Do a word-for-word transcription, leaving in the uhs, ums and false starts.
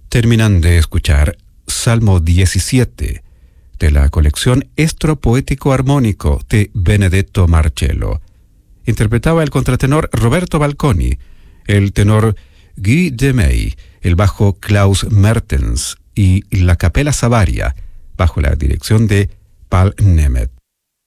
Terminan de escuchar Salmo diecisiete, de la colección Estro Poético Armónico de Benedetto Marcello. Interpretaba el contratenor Roberto Balconi, el tenor Guy Demey, el bajo Klaus Mertens y la Capella Savaria, bajo la dirección de Paul Nemeth.